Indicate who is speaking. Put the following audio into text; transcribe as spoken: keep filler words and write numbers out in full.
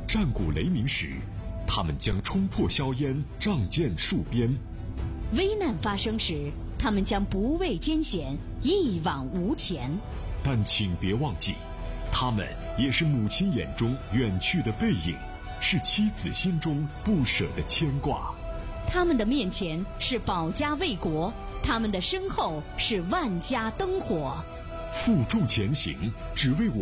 Speaker 1: 战鼓雷鸣时，他们将冲破硝烟，仗剑戍边；
Speaker 2: 危难发生时，他们将不畏艰险，一往无前。
Speaker 1: 但请别忘记，他们也是母亲眼中远去的背影，是妻子心中不舍的牵挂。
Speaker 2: 他们的面前是保家卫国，他们的身后是万家灯火。
Speaker 1: 负重前行，只为我